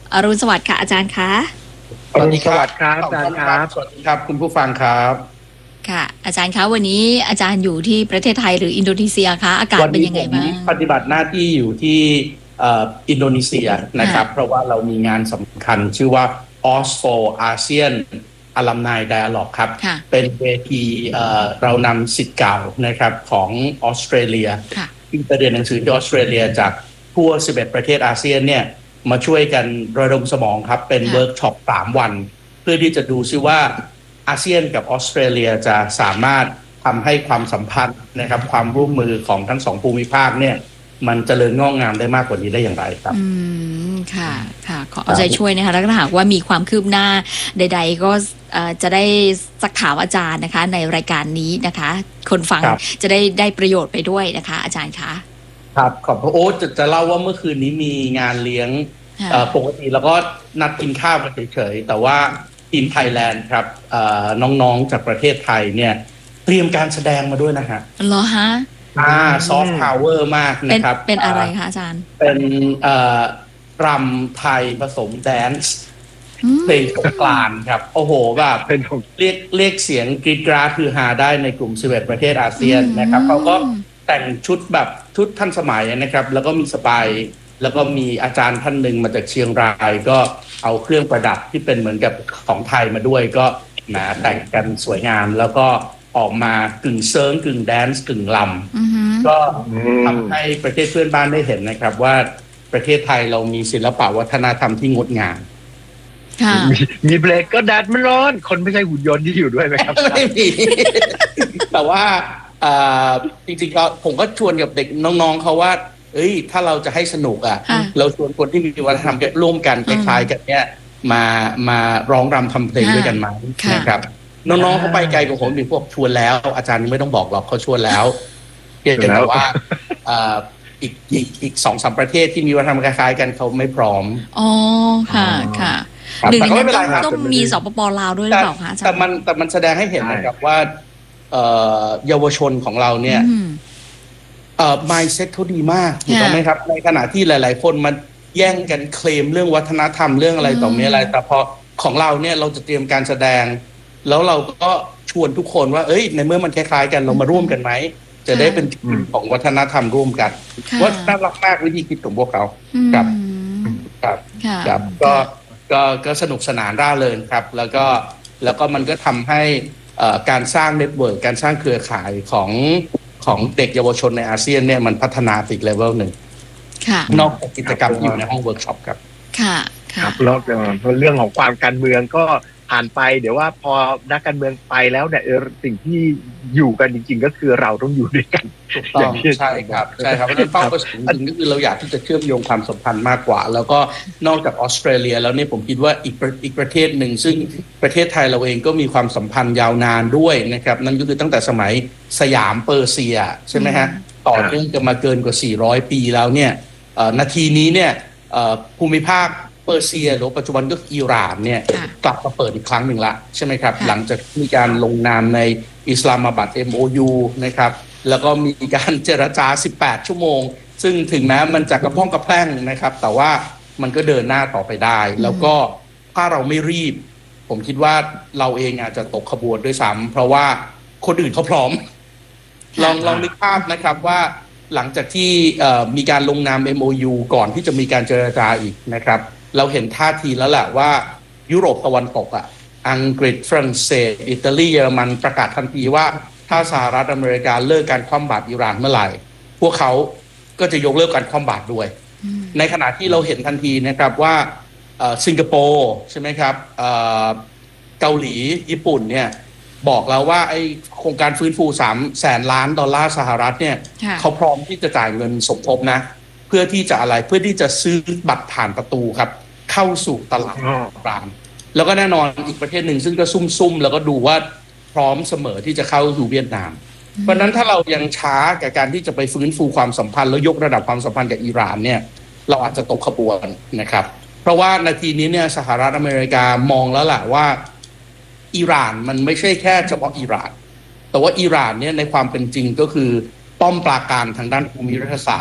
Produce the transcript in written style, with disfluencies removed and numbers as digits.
อรุณสวัสดิ์ค่ะอาจารย์คะสวัสดีครับอาจารย์ครับสวัสดีครับคุณผู้ฟังครับค่ะอาจารย์คะวันนี้อาจารย์อยู่ที่ประเทศไทยหรืออินโดนีเซียคะอากาศเป็นยังไงบ้างวันนี้ผมปฏิบัติหน้าที่อยู่ที่อินโดนีเซียนะครับเพราะว่าเรามีงานสำคัญชื่อว่า OSFO ASEAN Alumni Dialogue ครับเป็นเวทีเรานำศิษย์เก่านะครับของออสเตรเลียที่ไปเรียนหนังสือที่ออสเตรเลียจากทั่ว11ประเทศอาเซียนเนี่ยมาช่วยกันระดมสมองครับเป็นเวิร์กช็อป3 วันเพื่อที่จะดูซิว่าอาเซียนกับออสเตรเลียจะสามารถทำให้ความสัมพันธ์นะครับความร่วมมือของทั้งสองภูมิภาคเนี่ยมันเจริญงอกงามได้มากกว่านี้ได้อย่างไรครับค่ะค่ะขอเอาใจช่วยนะคะแล้วถ้าหากว่ามีความคืบหน้าใดๆก็จะได้สักถามอาจารย์นะคะในรายการนี้นะคะคนฟังจะได้ประโยชน์ไปด้วยนะคะอาจารย์คะครับขอบพระโอ้จะเล่าว่าเมื่อคืนนี้มีงานเลี้ยงปกติแล้วก็นัดกินข้าวกันเฉยๆแต่ว่าทีมไทยแลนด์ครับน้องๆจากประเทศไทยเนี่ยเตรียมการแสดงมาด้วยนะฮะเหรอฮะซอฟต์พาวเวอร์มากนะครับเป็นอะไรคะอาจารย์เป็นรำไทยผสมแดนซ์เพลงสงกรานต์ครับโอ้โหแบบเรียกเสียงกรีดกราดคือฮาได้ในกลุ่ม11ประเทศอาเซียนนะครับเขาก็แต่งชุดแบบชุดทันสมัยนะครับแล้วก็มีสบายแล้วก็มีอาจารย์ท่านหนึ่งมาจากเชียงรายก็เอาเครื่องประดับที่เป็นเหมือนกับของไทยมาด้วยก็มาแต่งกันสวยงามแล้วก็ออกมากึ่งเซิร์งกึ่งแดนซ์กึ่งลำก็ทำให้ประเทศเพื่อนบ้านได้เห็นนะครับว่าประเทศไทยเรามีศิลปะวัฒนธรรมที่งดงามมีเบรกก็แดดมันร้อนคนไม่ใช่หุ่นยนต์ที่อยู่ด้วยไหมครับไม่มีแต่ว่าจริงๆก็ผมก็ชวนกับเด็กน้องๆเขาว่าถ้าเราจะให้สนุกเราชวนคนที่มีวัฒนธรรมร่วมกันคล้ายๆกันเนี่ยมาร้องรำทำเพลงด้วยกันมานะครับน้องๆเขาไปไกลกว่าผมมีพวกชวนแล้วอาจารย์ไม่ต้องบอกหรอกเขาชวนแล้วเพียงแต่ว่าอีก 2-3 ประเทศที่มีวัฒนธรรมคล้ายๆกันเขาไม่พร้อมอ๋อค่ะค่ะหรือต้องมีสปป.ลาวด้วยหรือเปล่าคะอาจารย์แต่มันแสดงให้เห็นนะครับว่าเยาวชนของเราเนี่ยmindset เขาดีมากถูกต้องไหมครับในขณะที่หลายๆคนมันแย่งกันเคลมเรื่องวัฒนธรรมเรื่องอะไรต่อมีอะไรแต่พอของเราเนี่ยเราจะเตรียมการแสดงแล้วเราก็ชวนทุกคนว่าในเมื่อมันคล้ายๆกันเรามาร่วมกันไหมจะได้เป็นของวัฒนธรรมร่วมกันว่าน่ารักมากวิธีคิดของพวกเขาครับก็สนุกสนานร่าเริงครับแล้วก็มันก็ทำให้การสร้างเน็ตเวิร์กการสร้างเครือข่ายของเด็กเยาวชนในอาเซียนเนี่ยมันพัฒนาอีกเลเวลหนึ่งนอกจากกิจกรรมที่อยู่ในห้องเวิร์กช็อปครับครับแล้วเรื่องของความการเมืองก็ผ่านไปเดี๋ยวว่าพอนักการเมืองไปแล้วเนี่ยสิ่งที่อยู่กันจริงๆก็คือเราต้องอยู่ด้วยกันถูกต้องใช่ครับเป้าประสงค์จริงก็คือเราอยากที่จะเชื่อมโยงความสัมพันธ์มากกว่าแล้วก็นอกจากออสเตรเลียแล้วเนี่ยผมคิดว่าอีกประเทศหนึ่งซึ่งประเทศไทยเราเองก็มีความสัมพันธ์ยาวนานด้วยนะครับนั่นก็คือตั้งแต่สมัยสยามเปอร์เซียใช่ไหมฮะต่อเนื่องกันมาเกินกว่า400 ปีแล้วเนี่ยนาทีนี้เนี่ยภูมิภาคเปอร์เซียหรือปัจจุบันก็อิหร่านเนี่ยกลับมาเปิดอีกครั้งหนึ่งละใช่ไหมครับหลังจากมีการลงนามในอิสลามาบัด MOU นะครับแล้วก็มีการเจรจา18 ชั่วโมงซึ่งถึงแม้มันจะกระพ้องกระแพร่งนะครับแต่ว่ามันก็เดินหน้าต่อไปได้แล้วก็ถ้าเราไม่รีบผมคิดว่าเราเองอาจจะตกขบวนด้วยซ้ำเพราะว่าคนอื่นเขาพร้อมลองนึกภาพนะครับว่าหลังจากที่มีการลงนาม MOU ก่อนที่จะมีการเจรจาอีกนะครับเราเห็นท่าทีแล้วแหละว่ายุโรปตะวันตกอังกฤษฝรั่งเศสอิตาลีเยอรมันประกาศทันทีว่าถ้าสหรัฐอเมริกาเลิกการคว่ำบาตรอิหร่านเมื่อไหร่พวกเขาก็จะยกเลิกการคว่ำบาตรด้วยในขณะที่เราเห็นทันทีนะครับว่าสิงคโปร์ใช่ไหมครับเกาหลีญี่ปุ่นเนี่ยบอกแล้วว่าไอโครงการฟื้นฟู300,000 ล้านดอลลาร์สหรัฐเนี่ยเขาพร้อมที่จะจ่ายเงินสมทบนะเพื่อที่จะอะไรเพื่อที่จะซื้อบัตรผ่านประตูครับเข้าสู่ตลาดกลางแล้วก็แน่นอนอีกประเทศหนึ่งซึ่งก็ซุ่มๆแล้วก็ดูว่าพร้อมเสมอที่จะเข้าสู่เวียดนามเพราะนั้นถ้าเรายังช้ากับการที่จะไปฟื้นฟูความสัมพันธ์แล้วยกระดับความสัมพันธ์กับอิหร่านเนี่ยเราอาจจะตกขบวนนะครับเพราะว่านาทีนี้เนี่ยสหรัฐอเมริกามองแล้วแหละว่าอิหร่านมันไม่ใช่แค่เฉพาะอิหร่านแต่ว่าอิหร่านเนี่ยในความเป็นจริงก็คือป้อมปราการทางด้านภูมิรัฐศาสตร์